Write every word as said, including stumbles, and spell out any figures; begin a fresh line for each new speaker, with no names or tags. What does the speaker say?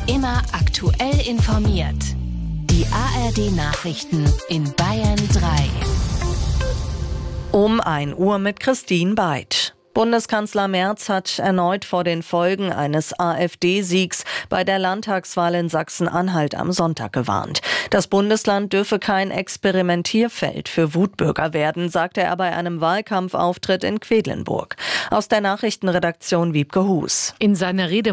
Immer aktuell informiert. Die A R D-Nachrichten in Bayern drei.
Um ein Uhr mit Christine Beid. Bundeskanzler Merz hat erneut vor den Folgen eines AfD-Siegs bei der Landtagswahl in Sachsen-Anhalt am Sonntag gewarnt. Das Bundesland dürfe kein Experimentierfeld für Wutbürger werden, sagte er bei einem Wahlkampfauftritt in Quedlinburg. Aus der Nachrichtenredaktion Wiebke Hus.
In seiner Rede